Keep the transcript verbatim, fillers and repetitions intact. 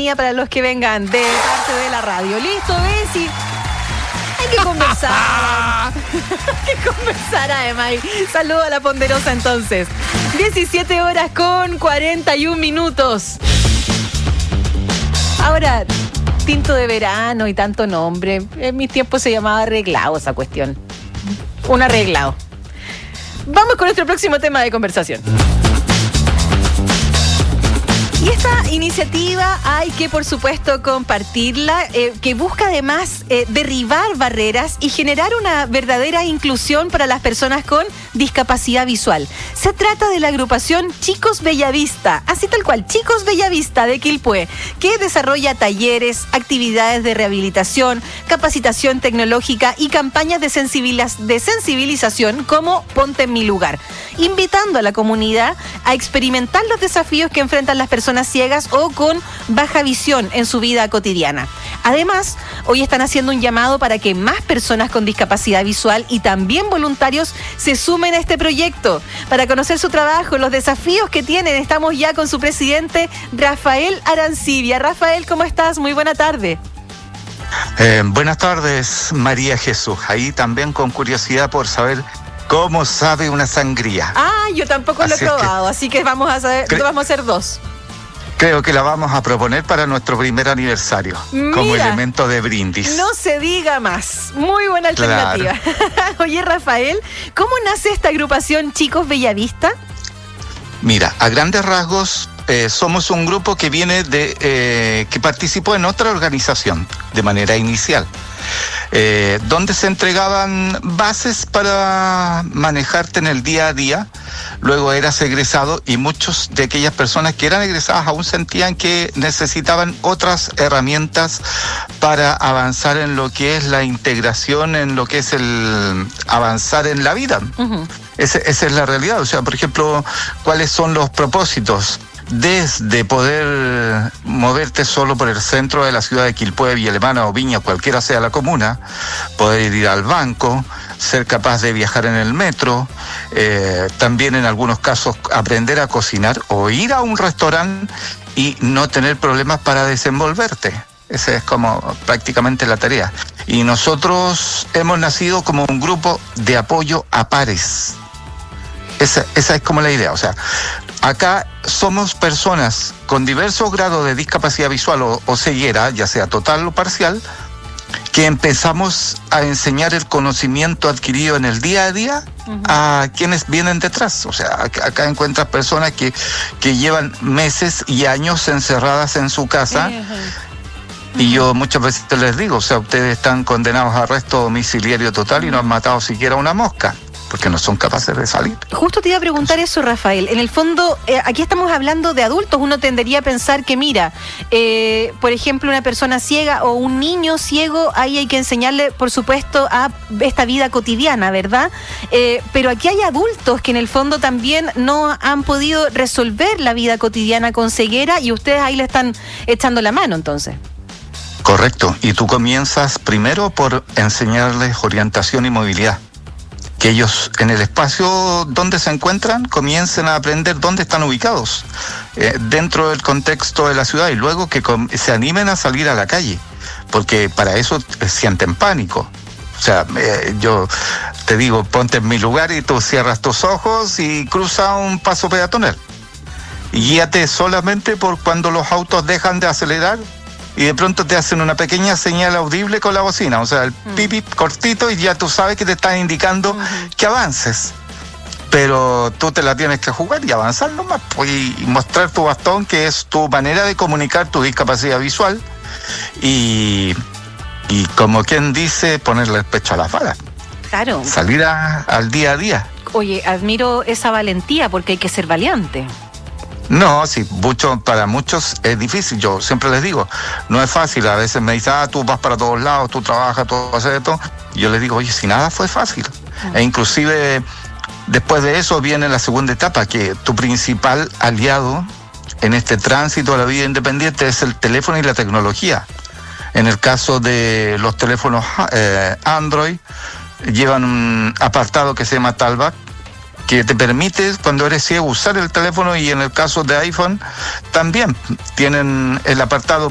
bienvenida para los que vengan de parte de la radio. ¿Listo, Bessie? Hay que conversar. Hay que conversar, además. Saludo a la Ponderosa, entonces. diecisiete horas con cuarenta y un minutos. Ahora, tinto de verano y tanto nombre. En mis tiempos se llamaba arreglado esa cuestión. Un arreglado. Vamos con nuestro próximo tema de conversación. Y esta iniciativa hay que, por supuesto, compartirla, eh, que busca además eh, derribar barreras y generar una verdadera inclusión para las personas con discapacidad visual. Se trata de la agrupación Chicos Bellavista, así tal cual, Chicos Bellavista de Quilpué, que desarrolla talleres, actividades de rehabilitación, capacitación tecnológica y campañas de, sensibiliz- de sensibilización como Ponte en mi lugar, invitando a la comunidad a experimentar los desafíos que enfrentan las personas ciegas o con baja visión en su vida cotidiana. Además, hoy están haciendo un llamado para que más personas con discapacidad visual y también voluntarios se sumen a este proyecto. Para conocer su trabajo, los desafíos que tienen, estamos ya con su presidente, Rafael Arancibia. Rafael, ¿cómo estás? Muy buena tarde. Eh, buenas tardes, María Jesús. Ahí también con curiosidad por saber cómo sabe una sangría. Ah, yo tampoco lo he Así probado, que, así que vamos a saber, cre- vamos a hacer dos. Creo que la vamos a proponer para nuestro primer aniversario, Mira, como elemento de brindis. No se diga más. Muy buena alternativa. Claro. Oye, Rafael, ¿cómo nace esta agrupación Chicos Bellavista? Mira, a grandes rasgos, eh, somos un grupo que viene de, eh, que participó en otra organización de manera inicial, eh, donde se entregaban bases para manejarte en el día a día. Luego eras egresado y muchos de aquellas personas que eran egresadas aún sentían que necesitaban otras herramientas para avanzar en lo que es la integración, en lo que es el avanzar en la vida. Uh-huh. Ese, esa es la realidad. O sea, por ejemplo, ¿cuáles son los propósitos? Desde poder moverte solo por el centro de la ciudad de Quilpué, Villa Alemana o Viña, cualquiera sea la comuna, poder ir al banco, ser capaz de viajar en el metro, eh, también en algunos casos aprender a cocinar o ir a un restaurante y no tener problemas para desenvolverte. Esa es como prácticamente la tarea. Y nosotros hemos nacido como un grupo de apoyo a pares. Esa, esa es como la idea. O sea, acá somos personas con diversos grados de discapacidad visual o, o ceguera, ya sea total o parcial, que empezamos a enseñar el conocimiento adquirido en el día a día uh-huh. a quienes vienen detrás. O sea, acá, acá encuentras personas que, que llevan meses y años encerradas en su casa. Uh-huh. Y yo muchas veces les digo, o sea, ustedes están condenados a arresto domiciliario total y no han matado siquiera una mosca, porque no son capaces de salir. Justo te iba a preguntar eso, Rafael. En el fondo, eh, aquí estamos hablando de adultos. Uno tendería a pensar que, mira, eh, por ejemplo, una persona ciega o un niño ciego, ahí hay que enseñarle, por supuesto, a esta vida cotidiana, ¿verdad? Eh, pero aquí hay adultos que en el fondo también no han podido resolver la vida cotidiana con ceguera y ustedes ahí le están echando la mano, entonces. Correcto. Y tú comienzas primero por enseñarles orientación y movilidad. Que ellos en el espacio donde se encuentran comiencen a aprender dónde están ubicados eh, dentro del contexto de la ciudad y luego que com- se animen a salir a la calle, porque para eso eh, sienten pánico. O sea, eh, yo te digo, ponte en mi lugar y tú cierras tus ojos y cruza un paso peatonal. Y guíate solamente por cuando los autos dejan de acelerar y de pronto te hacen una pequeña señal audible con la bocina, o sea, el uh-huh. pipip cortito y ya tú sabes que te están indicando uh-huh. que avances. Pero tú te la tienes que jugar y avanzar nomás, pues, y mostrar tu bastón, que es tu manera de comunicar tu discapacidad visual y, y como quien dice, ponerle el pecho a las balas. Claro. Salir a, al día a día. Oye, admiro esa valentía porque hay que ser valiente. No, sí, mucho, para muchos es difícil. Yo siempre les digo, no es fácil. A veces me dicen, ah, tú vas para todos lados, tú trabajas, tú haces esto. Y yo les digo, oye, si nada fue fácil. Uh-huh. E inclusive después de eso viene la segunda etapa, que tu principal aliado en este tránsito a la vida independiente es el teléfono y la tecnología. En el caso de los teléfonos eh, Android, llevan un apartado que se llama Talkback, que te permite, cuando eres ciego, usar el teléfono, y en el caso de iPhone también tienen el apartado